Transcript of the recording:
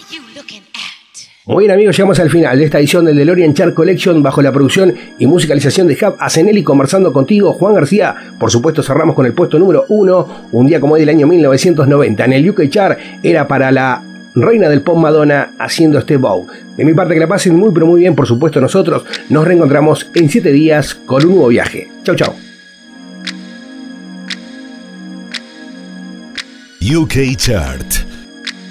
Muy bien, amigos, llegamos al final de esta edición del DeLorean Chart Collection bajo la producción y musicalización de Jav Asenelli, conversando contigo, Juan García. Por supuesto, cerramos con el puesto número 1, un día como hoy del año 1990. En el UK Chart era para la reina del pop Madonna haciendo este bow. De mi parte, que la pasen muy pero muy bien. Por supuesto, nosotros nos reencontramos en 7 días con un nuevo viaje. Chau, chau. UK Chart.